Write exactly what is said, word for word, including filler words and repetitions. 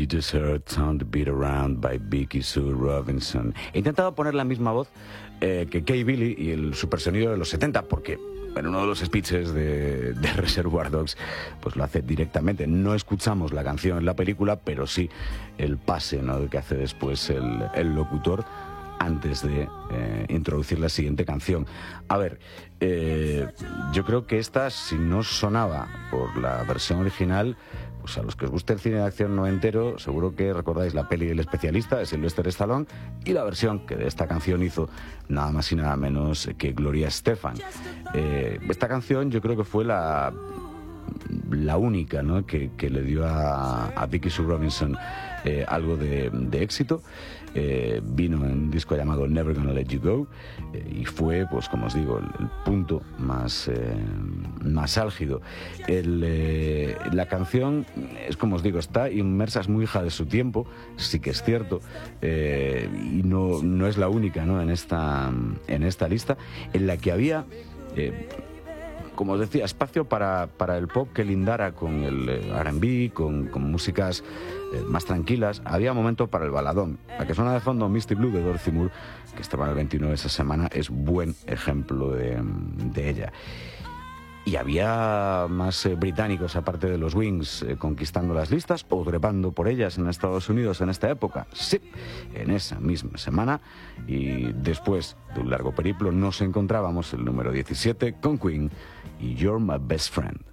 You Just Heard Time to Beat Around by Vicky Sue Robinson. He intentado poner la misma voz eh, que Kay Billy y el supersonido de los setenta, porque en uno de los speeches de, de Reservoir Dogs pues lo hace directamente. No escuchamos la canción en la película, pero sí el pase, ¿no?, que hace después el, el locutor antes de eh, introducir la siguiente canción. A ver, eh, yo creo que esta, si no sonaba por la versión original, pues a los que os guste el cine de acción noventero, seguro que recordáis la peli del Especialista de Sylvester Stallone y la versión que de esta canción hizo nada más y nada menos que Gloria Estefan. Eh, esta canción yo creo que fue la, la única, ¿no?, que, que le dio a, a Vicky Sue Robinson eh, algo de, de éxito. Eh, vino en un disco llamado Never Gonna Let You Go eh, y fue, pues como os digo, el, el punto más, eh, más álgido. El, eh, la canción es, como os digo, está inmersa, es muy hija de su tiempo, sí que es cierto, eh, y no, no es la única, ¿no?, en esta, en esta lista, en la que había... Eh, como os decía, espacio para, para el pop que lindara con el R and B, con, con músicas eh, más tranquilas. Había momento para el baladón. La que suena de fondo, Misty Blue, de Dorothy Moore, que estaba en el veintinueve esa semana, es buen ejemplo de, de ella. Y había más eh, británicos, aparte de los Wings, eh, conquistando las listas o trepando por ellas en Estados Unidos en esta época. Sí, en esa misma semana. Y después de un largo periplo nos encontrábamos el número diecisiete con Queen y You're My Best Friend.